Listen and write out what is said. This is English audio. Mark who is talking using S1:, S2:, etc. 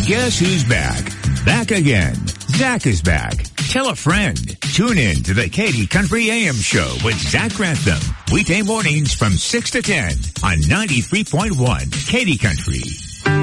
S1: Guess who's back? Back again. Zach is back. Tell a friend. Tune in to the Katy Country AM Show with Zach Grantham. Weekday mornings from 6 to 10 on 93.1 Katy Country.